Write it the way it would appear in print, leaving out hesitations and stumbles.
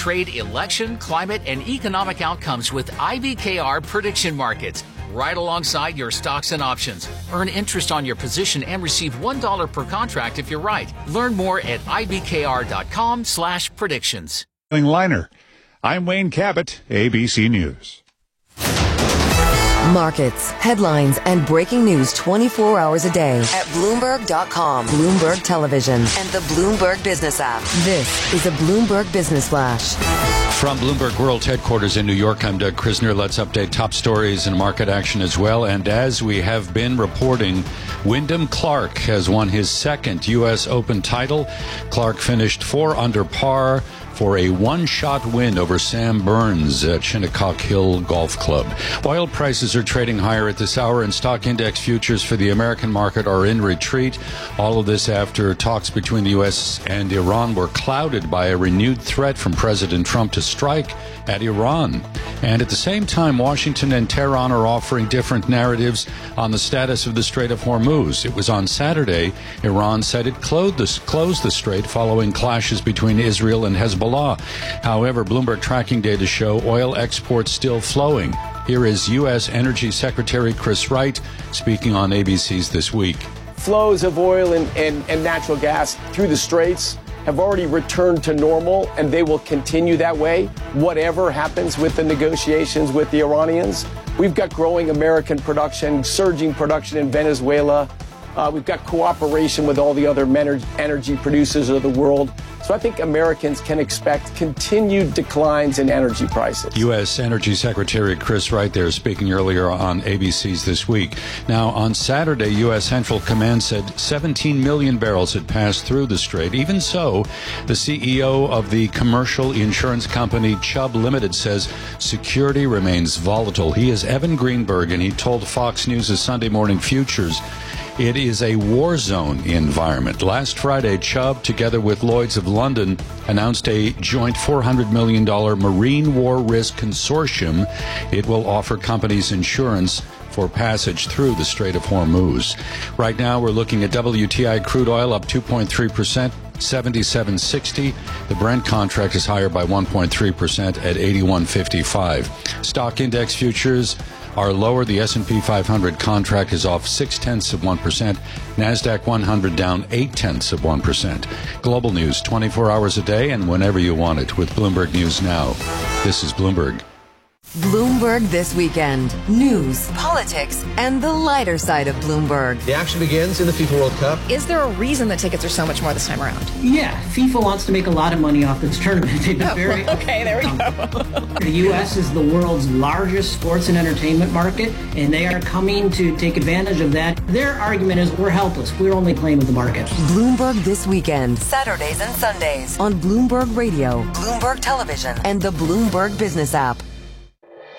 trade, election, climate, and economic outcomes with IBKR Prediction Markets. Right alongside your stocks and options. Earn interest on your position and receive $1 per contract if you're right. Learn more at ibkr.com/predictions. Liner. I'm Wayne Cabot, ABC News. Markets, headlines, and breaking news 24 hours a day at Bloomberg.com, Bloomberg Television, and the Bloomberg Business app. This is a Bloomberg Business Flash. From Bloomberg World Headquarters in New York, I'm Doug Krisner. Let's update top stories and market action as well. And as we have been reporting, Wyndham Clark has won his second U.S. Open title. Clark finished 4 under par for a one-shot win over Sam Burns at Shinnecock Hill Golf Club. Oil prices are trading higher at this hour, and stock index futures for the American market are in retreat. All of this after talks between the U.S. and Iran were clouded by a renewed threat from President Trump to strike at Iran. And at the same time, Washington and Tehran are offering different narratives on the status of the Strait of Hormuz. It was on Saturday, Iran said it closed the strait following clashes between Israel and Hezbollah. However, Bloomberg tracking data show oil exports still flowing. Here is U.S. Energy Secretary Chris Wright speaking on ABC's This Week. Flows of oil and natural gas through the straits have already returned to normal, and they will continue that way, whatever happens with the negotiations with the Iranians. We've got growing American production, surging production in Venezuela. We've got cooperation with all the other energy producers of the world. So I think Americans can expect continued declines in energy prices. U.S. Energy Secretary Chris Wright there speaking earlier on ABC's This Week. Now, on Saturday, U.S. Central Command said 17 million barrels had passed through the strait. Even so, the CEO of the commercial insurance company Chubb Limited says security remains volatile. He is Evan Greenberg, and he told Fox News' Sunday Morning Futures it is a war zone environment. Last Friday, Chubb, together with Lloyd's of London, announced a joint $400 million marine war risk consortium. It will offer companies insurance for passage through the Strait of Hormuz. Right now, we're looking at WTI crude oil up 2.3%. 77.60. The Brent contract is higher by 1.3% at 81.55. Stock index futures are lower. The S&P 500 contract is off 0.6%. NASDAQ 100 down 0.8%. Global news 24 hours a day and whenever you want it with Bloomberg News Now. This is Bloomberg. Bloomberg This Weekend. News, politics, and the lighter side of Bloomberg. The action begins in the FIFA World Cup. Is there a reason that tickets are so much more this time around? Yeah, FIFA wants to make a lot of money off this tournament. They've been very okay, there we go. The U.S. is the world's largest sports and entertainment market, and they are coming to take advantage of that. Their argument is we're helpless. We're only playing with the market. Bloomberg This Weekend. Saturdays and Sundays on Bloomberg Radio, Bloomberg Television, and the Bloomberg Business app.